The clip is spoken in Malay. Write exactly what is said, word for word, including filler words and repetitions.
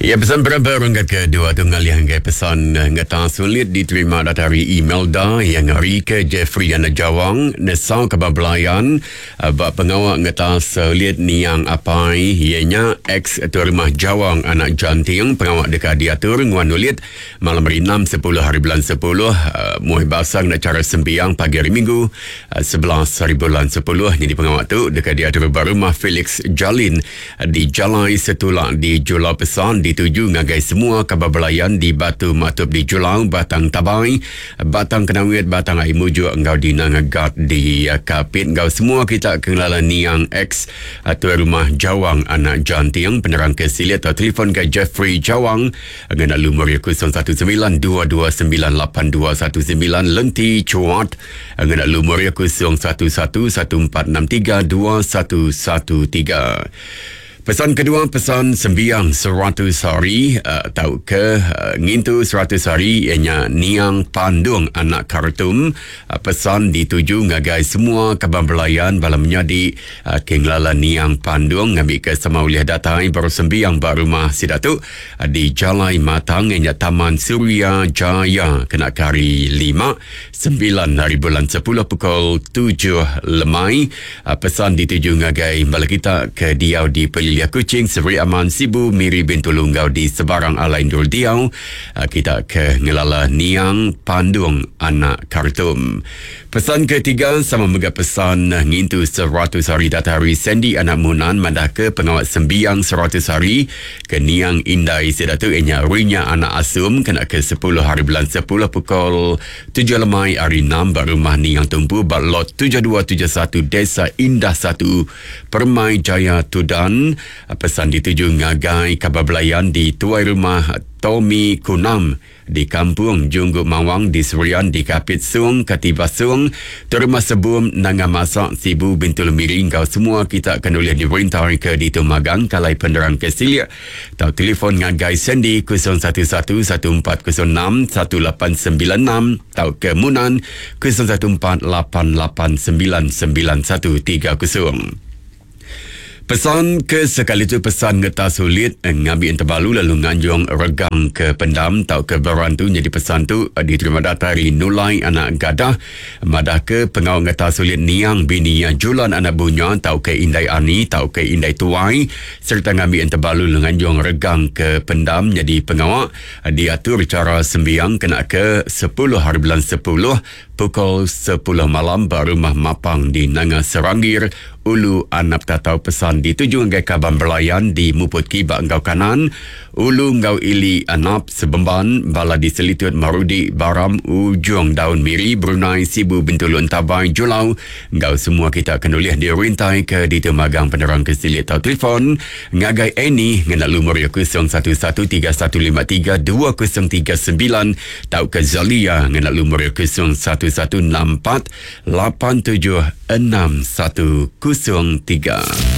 Ya, pesan berapa rungkat kedua tunggal yang ke pesan ngata sulit diterima dari email dah yang hari ke Jeffrey dan Jawang nesau kebablayan bak pengawak ngata sulit ni yang apa ianya ex tu rumah Jawang anak janting pengawak dekat diatur nguan ulit malam hari enam sepuluh hari bulan sepuluh uh, muih basang nak cara sembiang pagi hari minggu uh, sebelas hari bulan sepuluh jadi pengawak tu dekat diatur rumah Felix Jalin uh, di Jalai Setulak di Julau Pesan di tuju ngagai semua kababelayan di Batu Matup di Julau, Batang Tabai, Batang Kenawit, Batang Aimuju, engkau di Nangagat di uh, Kapit, engkau semua kita kenalan niang ex atau rumah Jawang anak janting penerang kesilit atau telefon ke Jeffrey Jawang dengan lumur kosong satu sembilan dua dua sembilan lapan dua satu sembilan lenti cuat dengan lumur kosong satu satu satu empat enam tiga dua satu satu tiga. Pesan kedua, pesan sembiang seratus hari uh, tahu ke uh, ngintu seratus hari ianya niang pandung anak Khartoum uh, pesan dituju ngagai semua kababelayan balamnya di uh, kenglalan niang pandung ngambil ke sama uliah datai baru sembiang baru rumah sidatu uh, di Jalai Matang ianya Taman Suria Jaya kena kari lima sembilan hari bulan sepuluh pukul tujuh lemai uh, pesan dituju ngagai bala kita ke Diau di Peli Liah Kucing, Seri Aman Sibu, Miri bintu Lunggau di Sebarang Alain Dul Diau. Kita ke ngelala niang pandung anak Khartoum. Pesan ketiga sama juga pesan ngintu seratus hari datari Sandy anak Munan mandah ke pengawat sembiang seratus hari ke niang Indai sedatu inya Rinya anak Asum kena ke sepuluh hari bulan sepuluh pukul tujuh lemai hari enam baru rumah niang tumpu balot tujuh dua tujuh satu Desa Indah satu Permai Jaya Tudan. Pesan dituju ngagai kababelayan di tuai rumah Tommy Kunam di Kampung Jungguk Mawang di Serian di Kapit Sung Katiba Sung terima sebum nanga masak Sibu Bintul Miring kau semua kita akan boleh diperintah ke di Tumagang kalai penerang kesilia tau telefon ngagai Sandy kosong satu satu satu empat kosong enam satu lapan sembilan enam tau ke Munan kosong satu empat lapan lapan sembilan sembilan satu tiga kosong. Pesan ke sekali tu pesan ngeta sulit ngambil yang terbalu lalu nganjung regang ke pendam tau ke berantu jadi pesan tu diterima datari Nulai anak Gadah madah ke pengawal ngeta sulit niang bini yang julan anak bunya tau ke Indai Ani tau ke Indai Tuai serta ngambil yang terbalu lalu nganjung regang ke pendam jadi pengawal diatur cara sembiang kena ke sepuluh hari bulan sepuluh pukul sepuluh malam barumah Mapang di Nanga Serangir Ulu Anap tatau pesan dituju ngai kaban belayan di Muput Kibak engkau kanan Ulu ngau ili Anap Sebemban bala di Selitut Marudi Baram Ujung Daun Miri Brunei Sibu Bintulun Tabai Julau engkau semua kita akan boleh dirintai ke di Temagang penerang kesilit atau telefon ngagai Eni ngena lumur kosong satu satu tiga satu lima tiga dua kosong tiga sembilan tau ke Zalia ngena lumur kosong satu satu enam empat lapan tujuh enam satu kosong tiga.